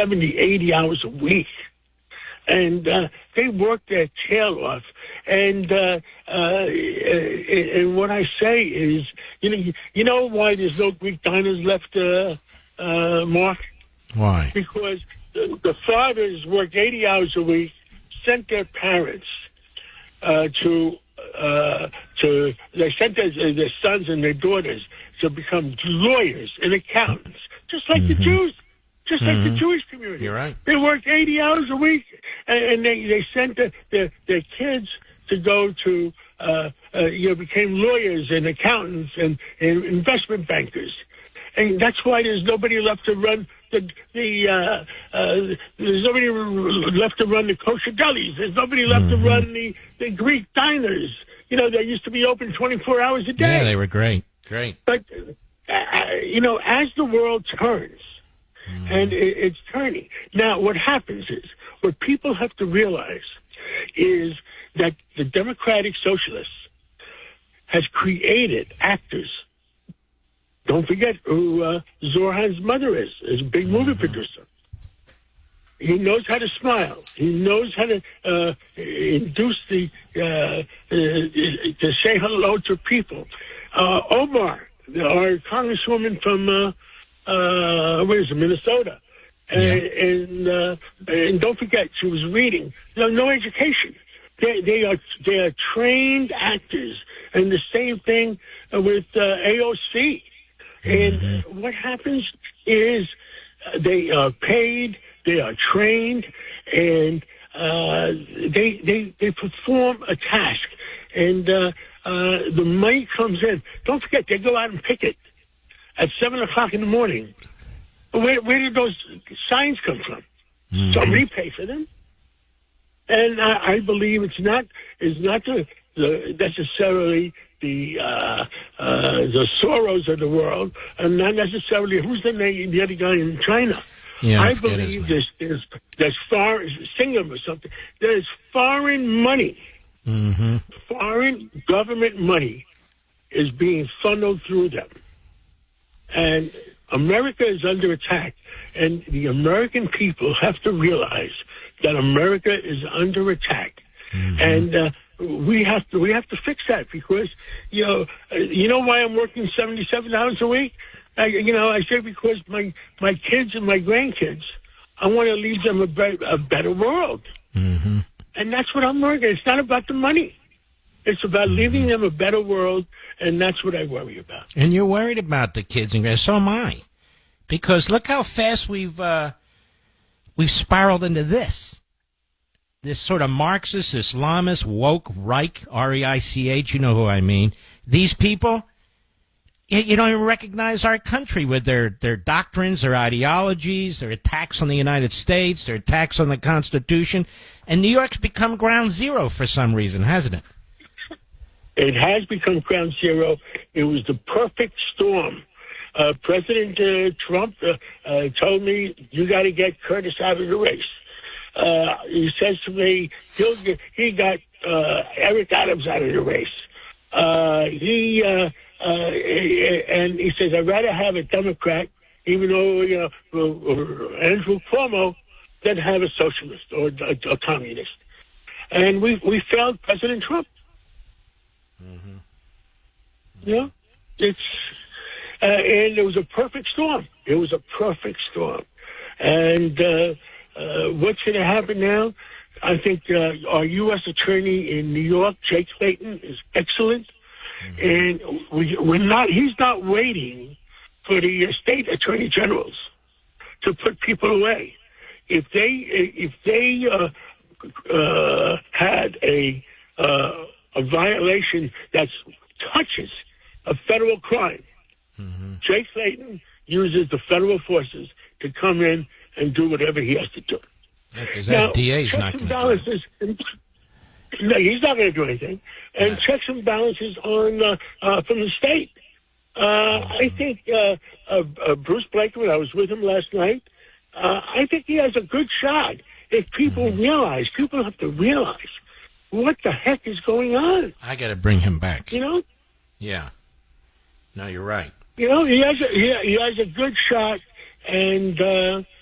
70, 80 hours a week. And they work their tail off. And what I say is, you know why there's no Greek diners left, Mark? Why? Because the fathers worked 80 hours a week, sent their parents they sent their sons and their daughters to become lawyers and accountants, just like the Jews. Just like the Jewish community. You're right. They worked 80 hours a week, and they sent their kids to go to, became lawyers and accountants and investment bankers. And that's why there's nobody left to run there's nobody left to run the kosher delis. There's nobody left to run the Greek diners. They used to be open 24 hours a day. Yeah, they were great. Great. But, as the world turns, and it's turning. Now, what happens is, what people have to realize is that the Democratic Socialists has created actors. Don't forget who Zoran's mother is a big movie producer. He knows how to smile. He knows how to induce to say hello to people. Omar, our congresswoman from Minnesota. And don't forget, she was reading. No education. They are trained actors, and the same thing with AOC. And what happens is they are paid, they are trained, and they perform a task. And the money comes in. Don't forget, they go out and picket at 7 o'clock in the morning. Where did those signs come from? Somebody pay for them. And I believe it's not necessarily the Soros of the world, and not necessarily who's the other guy in China. Yeah, I believe there's foreign Singham or something. There's foreign money, foreign government money is being funneled through them, and America is under attack. And the American people have to realize that America is under attack, and we have to fix that, because you know why I'm working 77 hours a week. I say because my kids and my grandkids, I want to leave them a better world, and that's what I'm working. It's not about the money. It's about leaving them a better world, and that's what I worry about. And you're worried about the kids, and so am I, because look how fast we've spiraled into this sort of Marxist, Islamist, woke, Reich, R-E-I-C-H, you know who I mean. These people, you don't even recognize our country with their doctrines, their ideologies, their attacks on the United States, their attacks on the Constitution. And New York's become ground zero for some reason, hasn't it? It has become ground zero. It was the perfect storm. President Trump told me, you got to get Curtis out of the race. He says to me, he got Eric Adams out of the race. And he says, I'd rather have a Democrat, even though, Andrew Cuomo, than have a socialist or a communist. And we failed President Trump. It's and it was a perfect storm. It was a perfect storm. And what's going to happen now? I think our U.S. attorney in New York, Jake Clayton, is excellent. And he's not waiting for the state attorney generals to put people away. If they had a violation that touches a federal crime, Jake Clayton uses the federal forces to come in and do whatever he has to do. Because that DA's not going to do it. No, he's not going to do anything. And checks and balances on from the state. I think Bruce Blakeman, I was with him last night, I think he has a good shot if people have to realize what the heck is going on. I got to bring him back. Yeah. No, you're right. He has a good shot, and